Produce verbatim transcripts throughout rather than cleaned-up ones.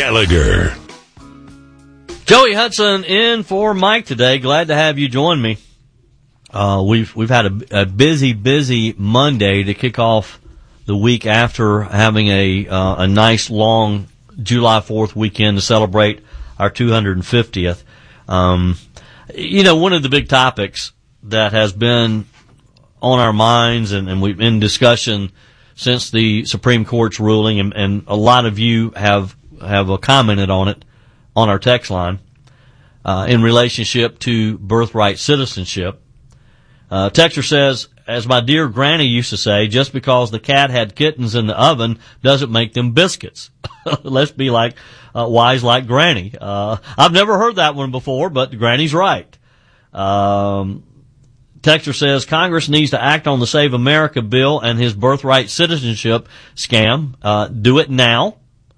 Gallagher. Joey Hudson in for Mike today. Glad to have you join me. Uh, we've we've had a, a busy, busy Monday to kick off the week after having a uh, a nice long July fourth weekend to celebrate our two hundred fiftieth. Um, you know, one of the big topics that has been on our minds and, and we've been in discussion since the Supreme Court's ruling, and, and a lot of you have have commented on it on our text line uh, in relationship to birthright citizenship. Uh, Texter says, as my dear granny used to say, just because the cat had kittens in the oven doesn't make them biscuits. Let's be like uh, wise like granny. Uh, I've never heard that one before, but granny's right. Um, Texter says Congress needs to act on the Save America bill and his birthright citizenship scam. Uh, do it now.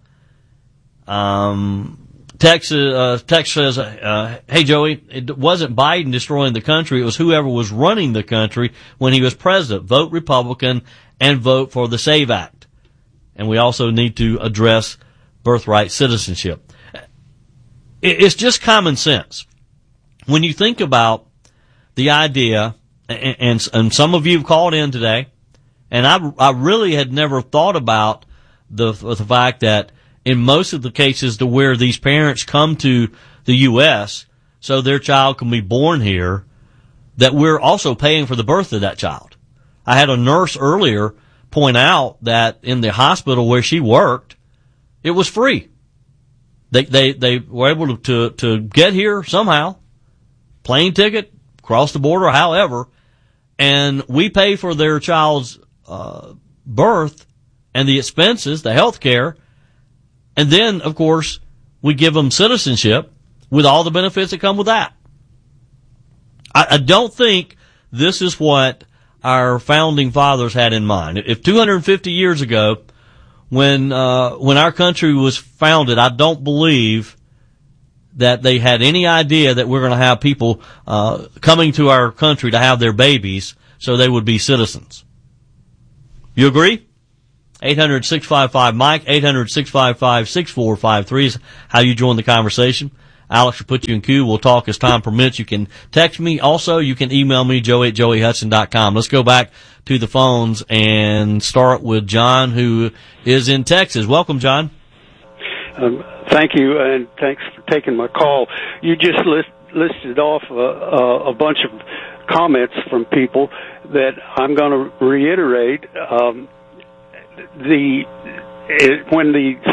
Um, Tex, uh, Tex says, uh, hey Joey, it wasn't Biden destroying the country, it was whoever was running the country when he was president. Vote Republican and vote for the SAVE Act. And we also need to address birthright citizenship. It's just common sense. When you think about the idea, and, and, and some of you have called in today, and I, I really had never thought about the, the fact that in most of the cases to where these parents come to the U S so their child can be born here, that we're also paying for the birth of that child. I had a nurse earlier point out that in the hospital where she worked, it was free. They, they, they were able to, to get here somehow, plane ticket, cross the border, however, and we pay for their child's, uh, birth and the expenses, the health care. And then, of course, we give them citizenship with all the benefits that come with that. I, I don't think this is what our founding fathers had in mind. If two hundred fifty years ago, when uh, when our country was founded, I don't believe that they had any idea that we're going to have people uh, coming to our country to have their babies so they would be citizens. You agree? eight hundred, six five five, Mike, eight hundred, six five five, six four five three is how you join the conversation. Alex will put you in queue. We'll talk as time permits. You can text me. Also, you can email me, joey at joey hudson dot com. Let's go back to the phones and start with John, who is in Texas. Welcome, John. Um, thank you, and thanks for taking my call. You just list, listed off a, a, a bunch of comments from people that I'm going to reiterate. Um, The it, when the